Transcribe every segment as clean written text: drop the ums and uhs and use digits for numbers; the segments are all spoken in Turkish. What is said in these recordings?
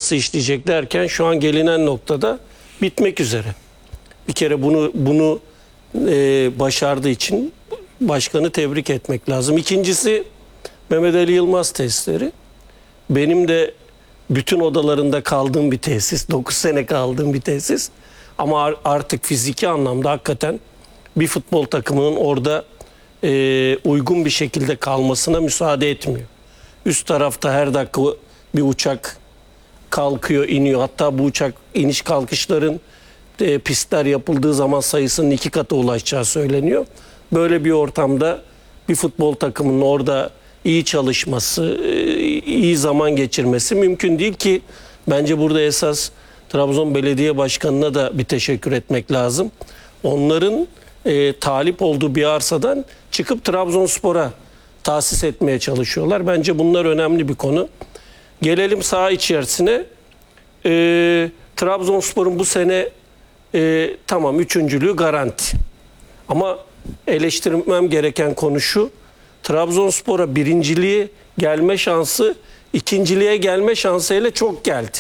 nasıl işleyecek derken şu an gelinen noktada bitmek üzere. Bir kere bunu başardığı için başkanı tebrik etmek lazım. İkincisi Mehmet Ali Yılmaz tesisleri. Benim de bütün odalarında kaldığım bir tesis. 9 sene kaldığım bir tesis. Ama artık fiziki anlamda hakikaten bir futbol takımının orada uygun bir şekilde kalmasına müsaade etmiyor. Üst tarafta her dakika bir uçak kalkıyor, iniyor. Hatta bu uçak iniş kalkışların pistler yapıldığı zaman sayısının 2 katı ulaşacağı söyleniyor. Böyle bir ortamda bir futbol takımının orada iyi çalışması, iyi zaman geçirmesi mümkün değil ki. Bence burada esas Trabzon Belediye Başkanı'na da bir teşekkür etmek lazım. Onların talip olduğu bir arsadan çıkıp Trabzonspor'a tahsis etmeye çalışıyorlar. Bence bunlar önemli bir konu. Gelelim saha içerisine. Trabzonspor'un bu sene tamam üçüncülüğü garanti. Ama eleştirmem gereken konu şu. Trabzonspor'a birinciliğe gelme şansı, ikinciliğe gelme şansıyla çok geldi.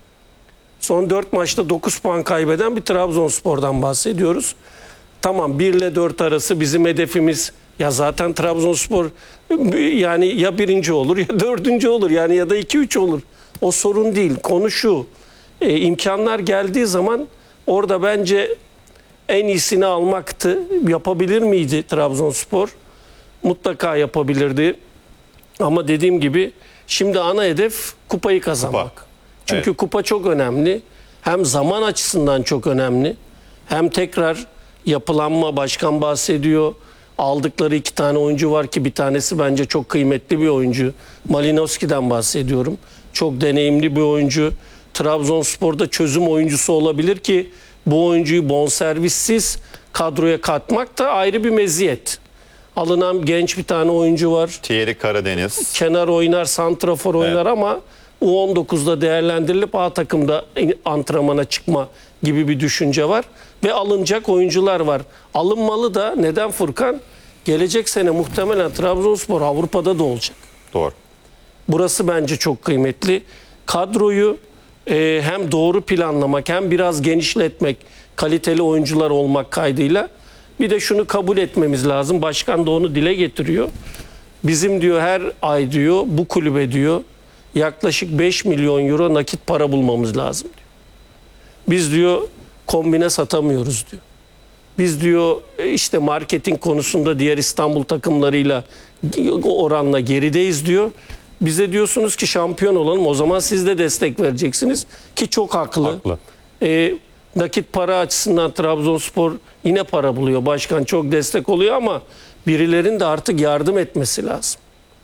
Son 4 maçta 9 puan kaybeden bir Trabzonspor'dan bahsediyoruz. Tamam 1 ile 4 arası bizim hedefimiz. Ya zaten Trabzonspor yani ya birinci olur ya dördüncü olur yani ya da 2-3 olur. O sorun değil. Konu şu. İmkanlar geldiği zaman orada bence en iyisini almaktı. Yapabilir miydi Trabzonspor? Mutlaka yapabilirdi. Ama dediğim gibi şimdi ana hedef kupayı kazanmak. Kupa. Çünkü evet. Kupa çok önemli. Hem zaman açısından çok önemli. Hem tekrar yapılanma, başkan bahsediyor. Aldıkları 2 tane oyuncu var ki bir tanesi bence çok kıymetli bir oyuncu. Malinowski'den bahsediyorum. Çok deneyimli bir oyuncu. Trabzonspor'da çözüm oyuncusu olabilir ki bu oyuncuyu bonservissiz kadroya katmak da ayrı bir meziyet. Alınan genç bir tane oyuncu var. Thierry Karadeniz. Kenar oynar, santrafor oynar ama U19'da değerlendirilip A takımda antrenmana çıkma gibi bir düşünce var. Ve alınacak oyuncular var. Alınmalı da neden Furkan? Gelecek sene muhtemelen Trabzonspor Avrupa'da da olacak. Doğru. Burası bence çok kıymetli. Kadroyu hem doğru planlamak hem biraz genişletmek, kaliteli oyuncular olmak kaydıyla bir de şunu kabul etmemiz lazım. Başkan da onu dile getiriyor. Bizim diyor her ay diyor bu kulübe diyor yaklaşık 5 milyon euro nakit para bulmamız lazım diyor. Biz diyor kombine satamıyoruz diyor. Biz diyor işte marketing konusunda diğer İstanbul takımlarıyla oranla gerideyiz diyor. Bize diyorsunuz ki şampiyon olalım o zaman siz de destek vereceksiniz ki çok haklı. Haklı. Nakit para açısından Trabzonspor yine para buluyor. Başkan çok destek oluyor ama birilerinin de artık yardım etmesi lazım.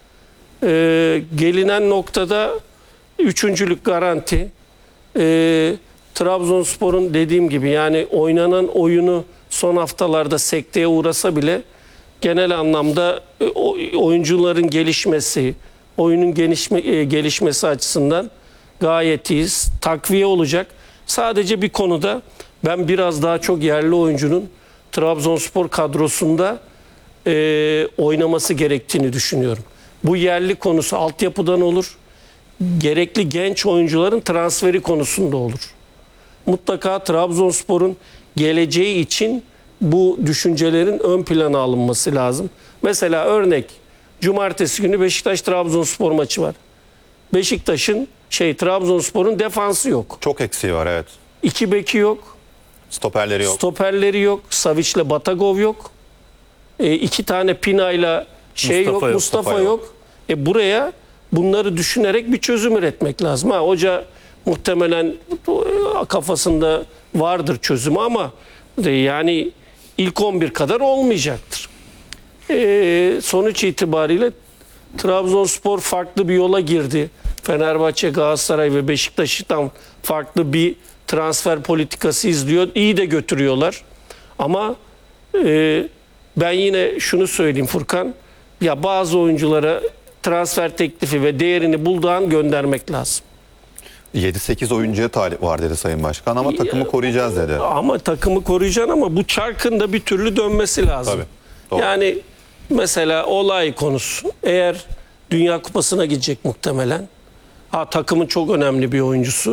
Gelinen noktada üçüncülük garanti. Trabzonspor'un dediğim gibi yani oynanan oyunu son haftalarda sekteye uğrasa bile genel anlamda oyuncuların gelişmesi, oyunun gelişmesi açısından gayet iyiyiz. Takviye olacak. Sadece bir konuda ben biraz daha çok yerli oyuncunun Trabzonspor kadrosunda oynaması gerektiğini düşünüyorum. Bu yerli konusu altyapıdan olur. Gerekli genç oyuncuların transferi konusunda olur. Mutlaka Trabzonspor'un geleceği için bu düşüncelerin ön plana alınması lazım. Mesela örnek cumartesi günü Beşiktaş-Trabzonspor maçı var. Beşiktaş'ın Trabzonspor'un defansı yok. Çok eksiği var evet. 2 beki yok. Stoperleri yok. Stoperleri yok. Savic'le Batagov yok. 2 tane Pina'yla Mustafa yok. Buraya bunları düşünerek bir çözüm üretmek lazım. Hoca muhtemelen kafasında vardır çözümü ama yani ilk 11 kadar olmayacaktır. Sonuç itibariyle Trabzonspor farklı bir yola girdi. Fenerbahçe, Galatasaray ve Beşiktaş'tan farklı bir transfer politikası izliyor. İyi de götürüyorlar. Ama ben yine şunu söyleyeyim Furkan. Ya bazı oyunculara transfer teklifi ve değerini bulduğu an göndermek lazım. 7-8 oyuncuya talip var dedi Sayın Başkan ama takımı koruyacağız dedi. Ama takımı koruyacaksın ama bu çarkın da bir türlü dönmesi lazım. Tabii. Doğru. Yani mesela olay konusu. Eğer Dünya Kupası'na gidecek muhtemelen. Takımın çok önemli bir oyuncusu.